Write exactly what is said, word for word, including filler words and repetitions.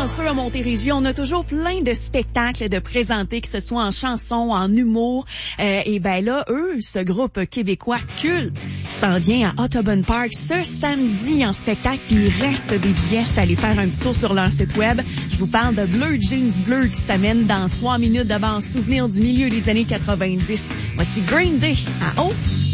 chanceux à Montérégie. On a toujours plein de spectacles de présenter, que ce soit en chanson, en humour. Euh, et ben là, eux, ce groupe québécois culte, s'en vient à Audubon Park ce samedi en spectacle. Puis il reste des billets. Je suis allée faire un petit tour sur leur site web. Je vous parle de Bleu Jeans Bleu qui s'amène dans trois minutes devant un souvenir du milieu des années quatre-vingt-dix. Voici Green Day à Haut.